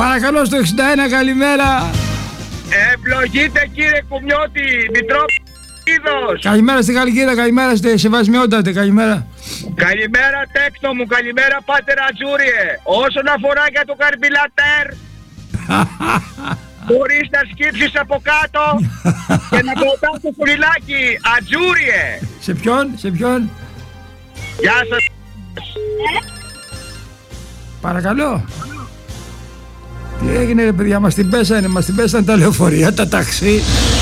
Παρακαλώ στο 61, καλημέρα. Ευλογείτε κύριε Κουμιώτη, Μητρόπουλος. Καλημέρα στη Γαλλικίδα, καλημέρα στη Σεβασμιότατε, καλημέρα. Καλημέρα Τέκτο μου, καλημέρα Πάτερ Ατζούριε. Όσον αφορά για το καρμπιλατέρ, μπορείς να σκύψεις από κάτω και να κρατάς το φουριλάκι, Ατζούριε. Σε ποιον? Γεια σας. Παρακαλώ. Τι έγινε ρε παιδιά, μας την πέσανε τα λεωφορεία, τα ταξί.